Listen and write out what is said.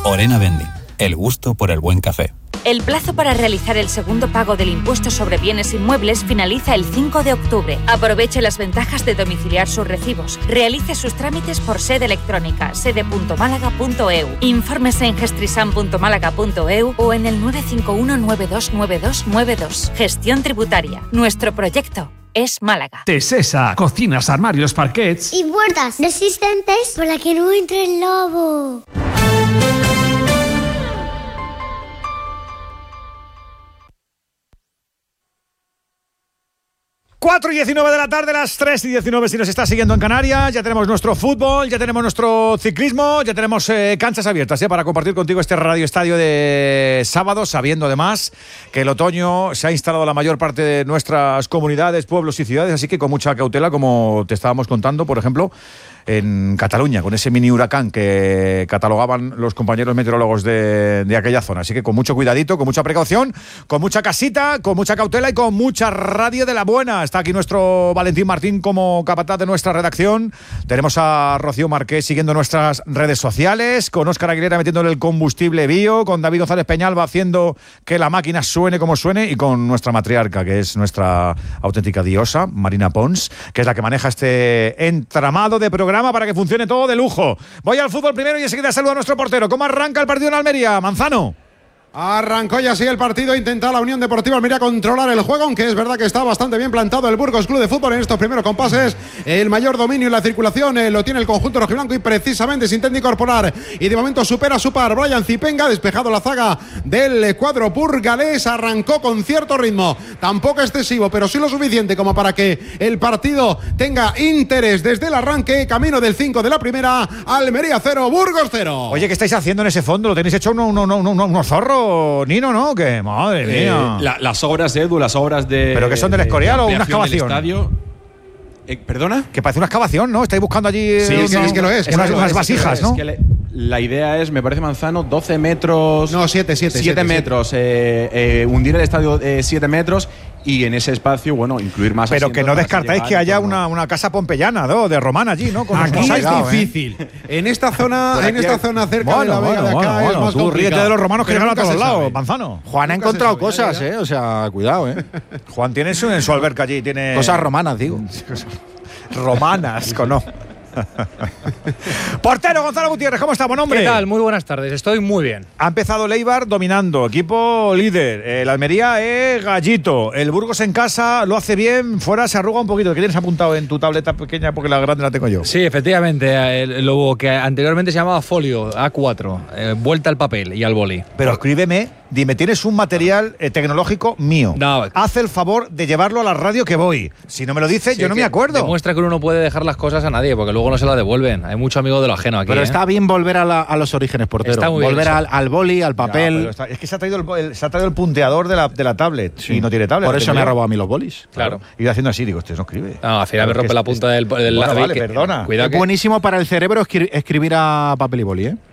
Orena Vending, el gusto por el buen café. El plazo para realizar el segundo pago del impuesto sobre bienes inmuebles finaliza el 5 de octubre. Aproveche las ventajas de domiciliar sus recibos. Realice sus trámites por sede electrónica, sede.málaga.eu. Infórmese en gestrisan.málaga.eu o en el 951-929292. Gestión tributaria. Nuestro proyecto es Málaga. Tesesa, cocinas, armarios, parquets y puertas resistentes para que no entre el lobo. 4:19 de la tarde, las 3:19 si nos está siguiendo en Canarias. Ya tenemos nuestro fútbol, ya tenemos nuestro ciclismo, ya tenemos canchas abiertas para compartir contigo este Radio Estadio de sábado, sabiendo además que el otoño se ha instalado en la mayor parte de nuestras comunidades, pueblos y ciudades, así que con mucha cautela, como te estábamos contando, por ejemplo, en Cataluña, con ese mini huracán que catalogaban los compañeros meteorólogos de aquella zona. Así que con mucho cuidadito, con mucha precaución, con mucha casita, con mucha cautela y con mucha radio de la buena. Está aquí nuestro Valentín Martín como capataz de nuestra redacción. Tenemos a Rocío Marqués siguiendo nuestras redes sociales, con Óscar Aguilera metiéndole el combustible bio, con David González Peñalba haciendo que la máquina suene como suene, y con nuestra matriarca, que es nuestra auténtica diosa, Marina Pons, que es la que maneja este entramado de programa para que funcione todo de lujo. Voy al fútbol primero y enseguida saludo a nuestro portero. ¿Cómo arranca el partido en Almería, Manzano? Arrancó ya así el partido, intenta la Unión Deportiva Almería controlar el juego, aunque es verdad que está bastante bien plantado el Burgos Club de Fútbol en estos primeros compases. El mayor dominio en la circulación lo tiene el conjunto rojiblanco y precisamente se intenta incorporar y de momento supera su par Brian Zipenga, despejado la zaga del cuadro burgalés. Arrancó con cierto ritmo, tampoco excesivo, pero sí lo suficiente como para que el partido tenga interés desde el arranque. Camino del 5 de la primera, Almería 0, Burgos 0. Oye, ¿qué estáis haciendo en ese fondo? ¿Lo tenéis hecho unos zorros, Nino, no? ¿Qué? Madre mía. Las obras de Edu, las obras de... ¿Pero qué son del Escorial o una excavación? ¿Perdona? Que parece una excavación, ¿no? Estáis buscando allí es que lo es. Unas vasijas, ¿no? Es que la idea es, me parece, Manzano, 12 metros... No, 7 metros. Hundir el estadio 7 metros y en ese espacio, bueno, incluir más... Pero que no descartáis que haya una casa pompeyana, ¿no? De romana allí, ¿no? Con aquí es difícil. En esta zona cerca de la Vega de acá es más tú complicado. ríete de los romanos que llegan a todos lados, Manzano. Juan ha encontrado cosas, o sea, cuidado, Juan tiene en su alberca allí, tiene... Cosas romanas, digo. Romanas, no. Portero Gonzalo Gutiérrez, ¿cómo está, buen hombre? ¿Qué tal? Muy buenas tardes, estoy muy bien. Ha empezado el Eibar dominando, equipo líder. El Almería es gallito. El Burgos en casa lo hace bien, fuera se arruga un poquito. ¿Qué tienes apuntado en tu tableta pequeña? Porque la grande la tengo yo. Sí, efectivamente, lo que anteriormente se llamaba folio, A4, vuelta al papel y al boli. Pero escríbeme, dime, tienes un material tecnológico mío. No. Haz el favor de llevarlo a la radio que voy. Si no me lo dices, sí, yo no me acuerdo. Demuestra que uno no puede dejar las cosas a nadie, porque luego no se la devuelven. Hay mucho amigo de lo ajeno aquí. Pero está bien volver a los orígenes, portero. Está muy volver bien, al boli, al papel. Ya, es que se ha traído el punteador de la tablet. Sí. Y no tiene tablet. Por eso me ha robado a mí los bolis. Claro. Y haciendo así, digo, no escribe. No, al final me rompe la punta del bueno, vale, perdona. Cuidado, es buenísimo para el cerebro escribir a papel y boli,